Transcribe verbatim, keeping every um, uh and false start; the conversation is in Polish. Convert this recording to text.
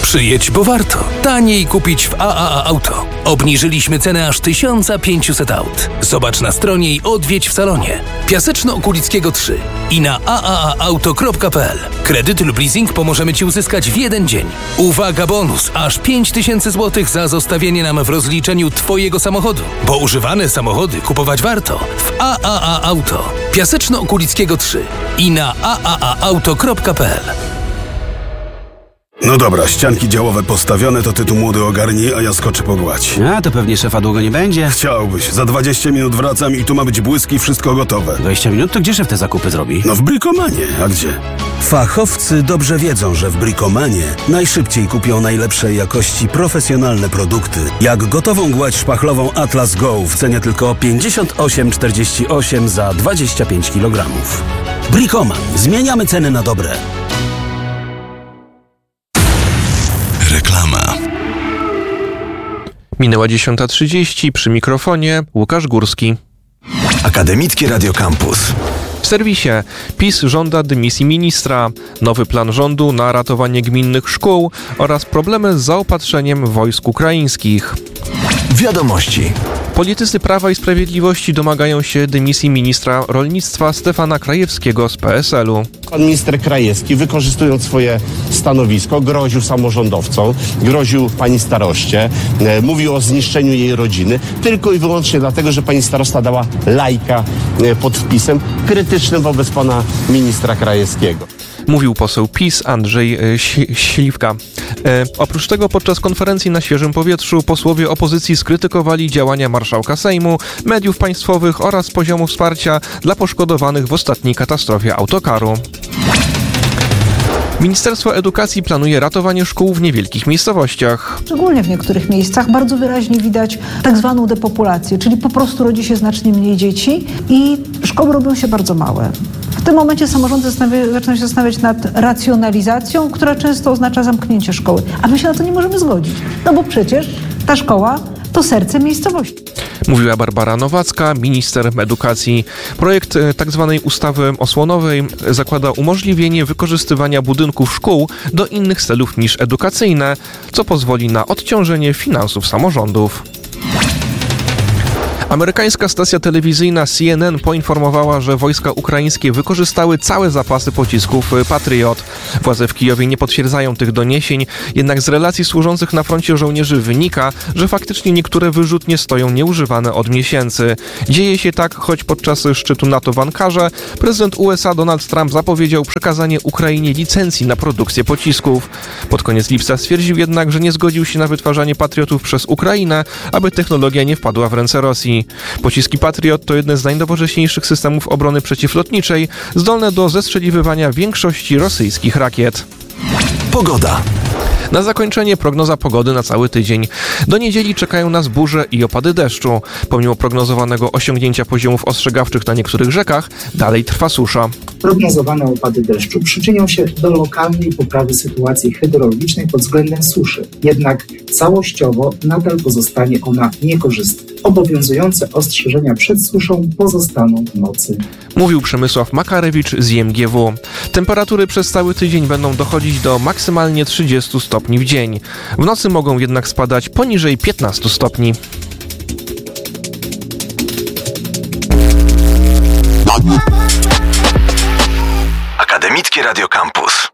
Przyjedź, bo warto. Taniej kupić w A A A Auto. Obniżyliśmy cenę aż tysiąc pięćset aut. Zobacz na stronie i odwiedź w salonie. Piaseczno-Okulickiego trzy i na a a a auto kropka p l. Kredyt lub leasing pomożemy Ci uzyskać w jeden dzień. Uwaga, bonus! Aż pięć tysięcy złotych za zostawienie nam w rozliczeniu Twojego samochodu. Bo używane samochody kupować warto w A A A Auto. Piaseczno-Okulickiego trzy i na a a a auto kropka p l. No dobra, ścianki działowe postawione, to ty tu młody ogarnij, a ja skoczę pogładź. A, to pewnie szefa długo nie będzie. Chciałbyś. Za dwadzieścia minut wracam i tu ma być błysk i wszystko gotowe. dwadzieścia minut? To gdzie szef te zakupy zrobi? No w Brikomanie. A gdzie? Fachowcy dobrze wiedzą, że w Brikomanie najszybciej kupią najlepszej jakości profesjonalne produkty. Jak gotową gładź szpachlową Atlas Go w cenie tylko pięćdziesiąt osiem czterdzieści osiem za dwadzieścia pięć kilogramów. Brikoman. Zmieniamy ceny na dobre. Reklama. Minęła dziesiąta trzydzieści, przy mikrofonie Łukasz Górski. Akademickie Radio Campus. W serwisie PiS żąda dymisji ministra, nowy plan rządu na ratowanie gminnych szkół oraz problemy z zaopatrzeniem wojsk ukraińskich. Wiadomości. Politycy Prawa i Sprawiedliwości domagają się dymisji ministra rolnictwa Stefana Krajewskiego z P S L u. Pan minister Krajewski, wykorzystując swoje stanowisko, groził samorządowcom, groził pani staroście, e, mówił o zniszczeniu jej rodziny, tylko i wyłącznie dlatego, że pani starosta dała lajka e, pod wpisem krytycznym wobec pana ministra Krajewskiego. Mówił poseł PiS Andrzej e, Śliwka. E, oprócz tego podczas konferencji na świeżym powietrzu posłowie opozycji skrytykowali działania marszałka Sejmu, mediów państwowych oraz poziomu wsparcia dla poszkodowanych w ostatniej katastrofie autokaru. Ministerstwo Edukacji planuje ratowanie szkół w niewielkich miejscowościach. Szczególnie w niektórych miejscach bardzo wyraźnie widać tak zwaną depopulację, czyli po prostu rodzi się znacznie mniej dzieci i szkoły robią się bardzo małe. W tym momencie samorządy zaczynają się zastanawiać nad racjonalizacją, która często oznacza zamknięcie szkoły. A my się na to nie możemy zgodzić, no bo przecież ta szkoła to serce miejscowości. Mówiła Barbara Nowacka, minister edukacji. Projekt tzw. ustawy osłonowej zakłada umożliwienie wykorzystywania budynków szkół do innych celów niż edukacyjne, co pozwoli na odciążenie finansów samorządów. Amerykańska stacja telewizyjna C N N poinformowała, że wojska ukraińskie wykorzystały całe zapasy pocisków Patriot. Władze w Kijowie nie potwierdzają tych doniesień, jednak z relacji służących na froncie żołnierzy wynika, że faktycznie niektóre wyrzutnie stoją nieużywane od miesięcy. Dzieje się tak, choć podczas szczytu NATO w Ankarze prezydent U S A Donald Trump zapowiedział przekazanie Ukrainie licencji na produkcję pocisków. Pod koniec lipca stwierdził jednak, że nie zgodził się na wytwarzanie Patriotów przez Ukrainę, aby technologia nie wpadła w ręce Rosji. Pociski Patriot to jedne z najnowocześniejszych systemów obrony przeciwlotniczej, zdolne do zestrzeliwywania większości rosyjskich rakiet. Pogoda. Na zakończenie prognoza pogody na cały tydzień. Do niedzieli czekają nas burze i opady deszczu. Pomimo prognozowanego osiągnięcia poziomów ostrzegawczych na niektórych rzekach, dalej trwa susza. Prognozowane opady deszczu przyczynią się do lokalnej poprawy sytuacji hydrologicznej pod względem suszy. Jednak całościowo nadal pozostanie ona niekorzystna. Obowiązujące ostrzeżenia przed suszą pozostaną w mocy. Mówił Przemysław Makarewicz z I M G W. Temperatury przez cały tydzień będą dochodzić do maksymalnie trzydziestu stopni w dzień. W nocy mogą jednak spadać poniżej piętnastu stopni. Akademickie Radio Campus.